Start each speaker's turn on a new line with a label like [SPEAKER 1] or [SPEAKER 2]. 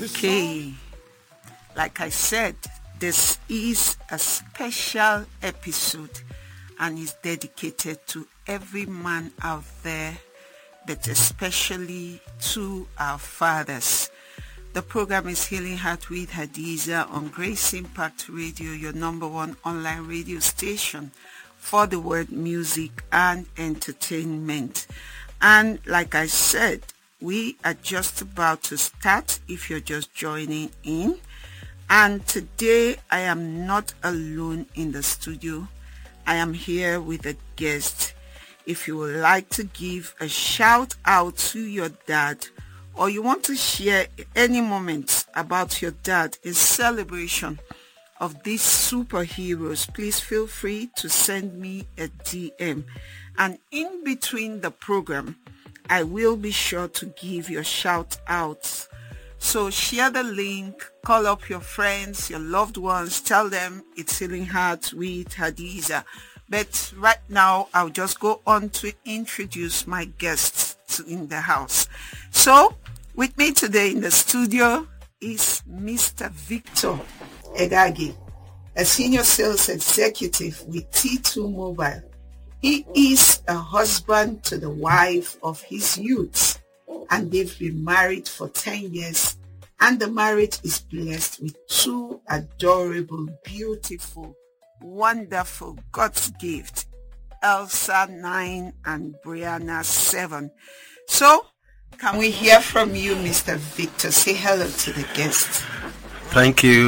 [SPEAKER 1] Okay, like I said, this is a special episode and is dedicated to every man out there, but especially to our fathers. The program is Healing Heart with Hadiza on Grace Impact Radio, your number one online radio station for the word music and entertainment. And like I said, we are just about to start if you're just joining in. And today I am not alone in the studio. I am here with a guest. If you would like to give a shout out to your dad, or you want to share any moments about your dad in celebration of these superheroes, please feel free to send me a DM. And in between the program, I will be sure to give your shout outs. So share the link, call up your friends, your loved ones, tell them it's Healing Heart with Hadiza. But right now, I'll just go on to introduce my guests in the house. So with me today in the studio is Mr. Victor Egagi, a senior sales executive with T2 Mobile. He is a husband to the wife of his youth, and they've been married for 10 years, and the marriage is blessed with two adorable, beautiful, wonderful God's gift, Elsa 9 and Brianna 7. So, can we hear from you, Mr. Victor? Say hello to the guests.
[SPEAKER 2] Thank you.